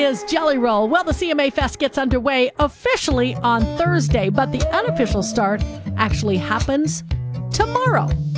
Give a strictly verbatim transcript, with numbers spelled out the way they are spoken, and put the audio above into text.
is Jelly Roll. Well, the C M A Fest gets underway officially on Thursday, but the unofficial start actually happens tomorrow.